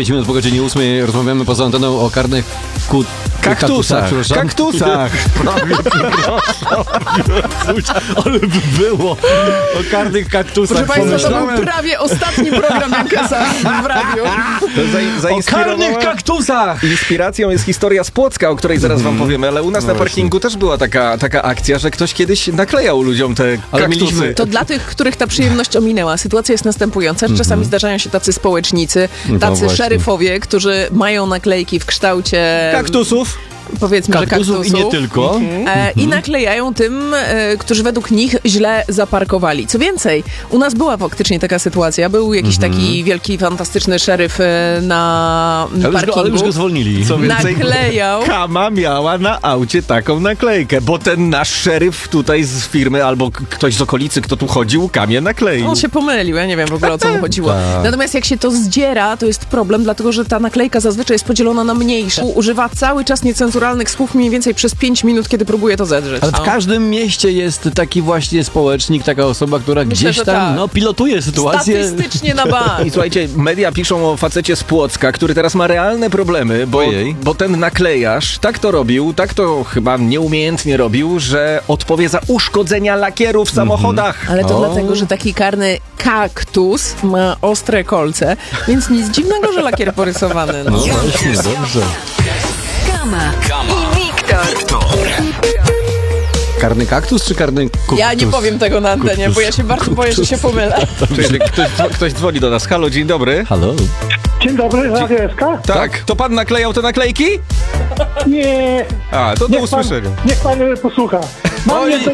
9 minut po godzinie 8 rozmawiamy poza anteną o karnych kaktusach. Ale by było o karnych kaktusach. Proszę Państwa, to był prawie ostatni program Jankesa w radiu. O karnych kaktusach! Inspiracją jest historia z Płocka, o której zaraz wam powiemy, ale u nas na parkingu też była taka akcja, że ktoś kiedyś naklejał ludziom te kaktusy. To dla tych, których ta przyjemność ominęła. Sytuacja jest następująca. Czasami zdarzają się tacy społecznicy, tacy szeryfowie, którzy mają naklejki w kształcie Kaktusów. Powiedzmy, że kaktusów. I nie tylko. I naklejają tym, którzy według nich źle zaparkowali. Co więcej, u nas była faktycznie taka sytuacja. Był jakiś taki wielki, fantastyczny szeryf na parkingu. Ale już go zwolnili. Co więcej, naklejał. Kama miała na aucie taką naklejkę, bo ten nasz szeryf tutaj z firmy albo ktoś z okolicy, kto tu chodził, Kamie nakleił. On się pomylił, ja nie wiem w ogóle o co mu chodziło. Natomiast jak się to zdziera, to jest problem, dlatego że ta naklejka zazwyczaj jest podzielona na mniejsze. Używa cały czas niecenzuralnych słów mniej więcej przez 5 minut, kiedy próbuje to zedrzeć. Ale w każdym mieście jest taki właśnie społecznik, taka osoba, która gdzieś tam pilotuje sytuację. Statystycznie na bank. I słuchajcie, media piszą o facecie z Płocka, który teraz ma realne problemy, bo ten naklejarz tak to robił, tak to chyba nieumiejętnie robił, że odpowie za uszkodzenia lakieru w samochodach. Ale to dlatego, że taki karny kaktus ma ostre kolce, więc nic dziwnego, że lakier porysowany. No właśnie, dobrze. Kama i Wiktor. Karny kaktus czy karny kaktus? Ja nie powiem tego na antenie, bo ja się bardzo boję, że się pomylę. Czyli ktoś dzwoni do nas. Halo, dzień dobry. Halo? Dzień dobry, Radio SK? Tak, to pan naklejał te naklejki? Nie. A, to do usłyszenia. Niech pan posłucha. Mam Oj.